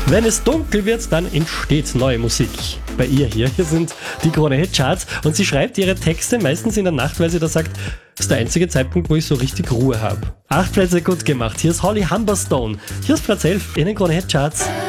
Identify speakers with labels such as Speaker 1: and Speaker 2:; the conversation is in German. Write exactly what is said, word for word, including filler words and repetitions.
Speaker 1: Wenn es dunkel wird, dann entsteht neue Musik. Bei ihr hier, hier sind die Krone-Hit-Charts und sie schreibt ihre Texte meistens in der Nacht, weil sie da sagt, das ist der einzige Zeitpunkt, wo ich so richtig Ruhe habe. Acht Plätze gut gemacht. Hier ist Holly Humberstone. Hier ist Platz elf in den Krone-Hit-Charts.